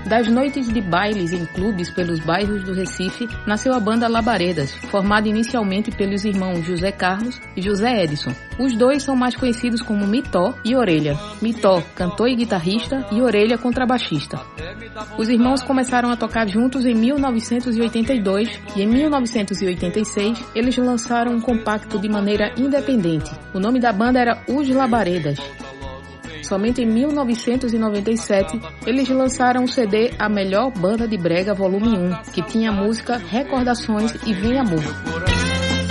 Das noites de bailes em clubes pelos bairros do Recife, nasceu a banda Labaredas, formada inicialmente pelos irmãos José Carlos e José Edson. Os dois são mais conhecidos como Mitó e Orelha. Mitó, cantor e guitarrista, e Orelha, contrabaixista. Os irmãos começaram a tocar juntos em 1982 e em 1986 eles lançaram um compacto de maneira independente. O nome da banda era Os Labaredas. Somente em 1997, eles lançaram o CD A Melhor Banda de Brega Volume 1, que tinha a música Recordações e Vem Amor.